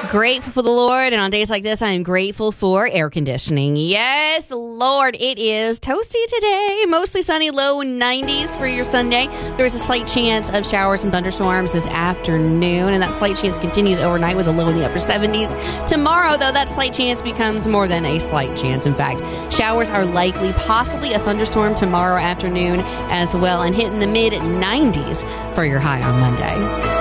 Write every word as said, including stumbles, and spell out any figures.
Grateful for the Lord, and on days like this, I am grateful for air conditioning. Yes, Lord, it is toasty today. Mostly sunny, low nineties for your Sunday. There's a slight chance of showers and thunderstorms this afternoon, and that slight chance continues overnight with a low in the upper seventies. Tomorrow, though, that slight chance becomes more than a slight chance. In fact, showers are likely, possibly a thunderstorm tomorrow afternoon as well, and hitting the mid nineties for your high on Monday.